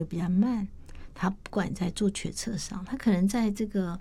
比较慢，他不管在做决策上，他可能在这个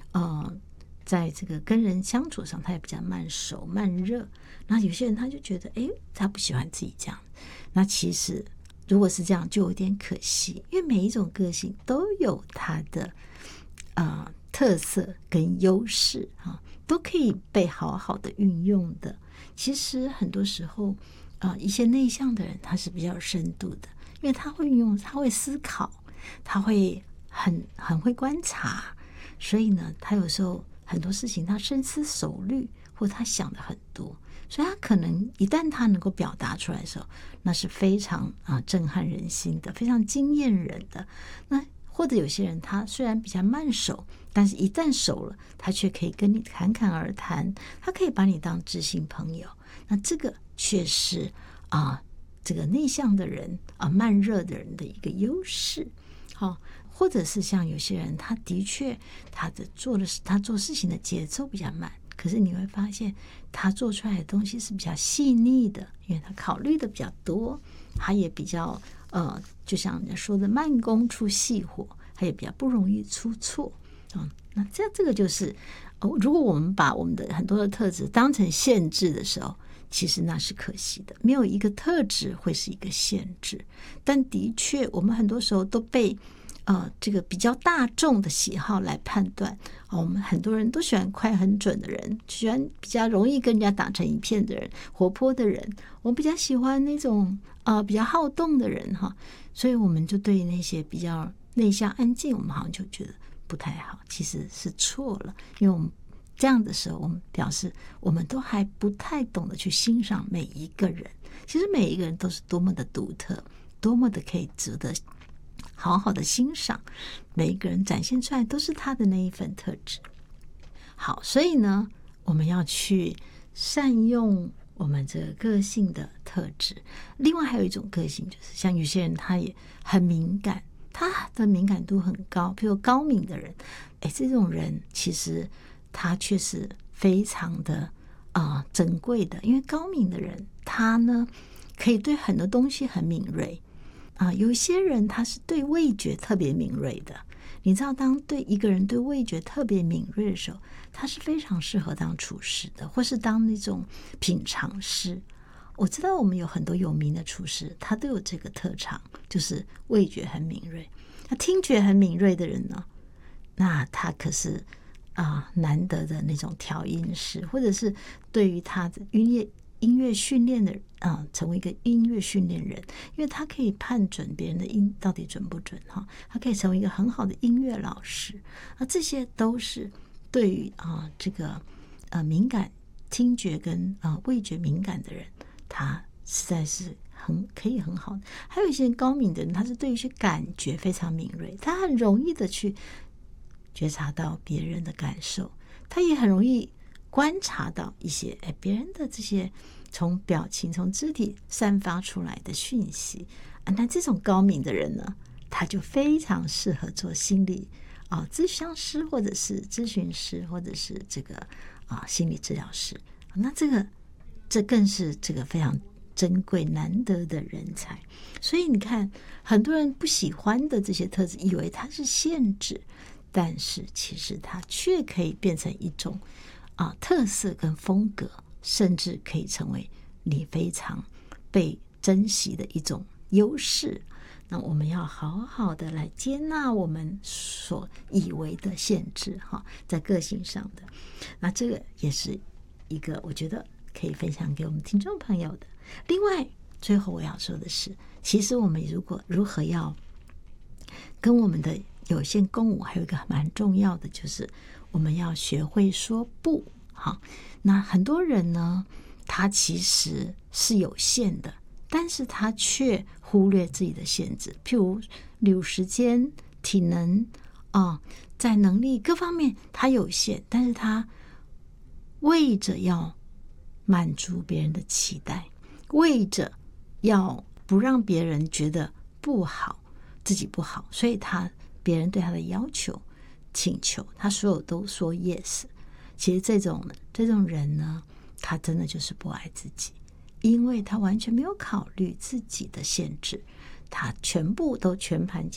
跟人相处上，他也比较慢熟慢热。那有些人他就觉得他不喜欢自己这样。那其实如果是这样就有点可惜，因为每一种个性都有它的特色跟优势都可以被好好的运用的。其实很多时候一些内向的人他是比较有深度的，因为他会运用，他会思考，他会很会观察，所以呢他有时候很多事情他深思熟虑，或他想的很多，所以他可能一旦他能够表达出来的时候，那是非常震撼人心的，非常惊艳人的。那或者有些人他虽然比较慢熟，但是一旦熟了，他却可以跟你侃侃而谈，他可以把你当知心朋友。那这个却是这个内向的人慢热的人的一个优势。或者是像有些人他的确他做事情的节奏比较慢，可是你会发现他做出来的东西是比较细腻的，因为他考虑的比较多，他也比较就像人家说的慢工出细活，他也比较不容易出错。那这个就是如果我们把我们的很多的特质当成限制的时候，其实那是可惜的。没有一个特质会是一个限制，但的确我们很多时候都被这个比较大众的喜好来判断。我们很多人都喜欢快很准的人，喜欢比较容易跟人家打成一片的人，活泼的人。我们比较喜欢那种比较好动的人所以我们就对那些比较内向安静，我们好像就觉得不太好。其实是错了，因为我们这样的时候，我们表示我们都还不太懂得去欣赏每一个人。其实每一个人都是多么的独特，多么的可以值得好好的欣赏，每一个人展现出来都是他的那一份特质。好，所以呢我们要去善用我们这个个性的特质。另外还有一种个性，就是像有些人他也很敏感，他的敏感度很高，比如高敏的人，这种人其实他却是非常的珍贵的。因为高敏的人他呢可以对很多东西很敏锐有些人他是对味觉特别敏锐的。你知道当对一个人对味觉特别敏锐的时候，他是非常适合当厨师的，或是当那种品尝师。我知道我们有很多有名的厨师，他都有这个特长，就是味觉很敏锐。那听觉很敏锐的人呢，那他可是难得的那种调音师，或者是对于他的音乐训练的成为一个音乐训练人，因为他可以判准别人的音到底准不准他可以成为一个很好的音乐老师。这些都是对于这个敏感听觉跟味觉敏感的人，他实在是可以很好的。还有一些高敏的人，他是对于一些感觉非常敏锐，他很容易的去觉察到别人的感受，他也很容易观察到一些别人的这些从表情从肢体散发出来的讯息那这种高敏的人呢，他就非常适合做心理咨询师，或者是咨询师，或者是这个心理治疗师。那这更是这个非常珍贵难得的人才。所以你看很多人不喜欢的这些特质，以为它是限制，但是其实它却可以变成一种特色跟风格，甚至可以成为你非常被珍惜的一种优势。那我们要好好的来接纳我们所以为的限制在个性上的。那这个也是一个我觉得可以分享给我们听众朋友的。另外最后我要说的是，其实我们如何要跟我们的有限共舞，还有一个蛮重要的，就是我们要学会说不。那很多人呢，他其实是有限的，但是他却忽略自己的限制，譬如例如时间、体能在能力各方面他有限，但是他为着要满足别人的期待，为着要不让别人觉得不好，自己不好，所以别人对他的要求请求他所有都说 yes。 其实这种人呢，他真的就是不爱自己，因为他完全没有考虑自己的限制，他全部都全盘